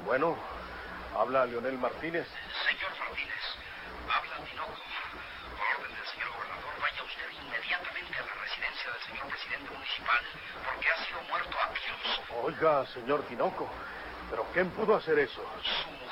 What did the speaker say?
Bueno, habla Leonel Martínez. Señor Martínez, habla Tinoco. Por orden del señor gobernador, vaya usted inmediatamente a la residencia del señor presidente municipal, porque ha sido muerto a tiros. Oiga, señor Tinoco, ¿pero quién pudo hacer eso? Su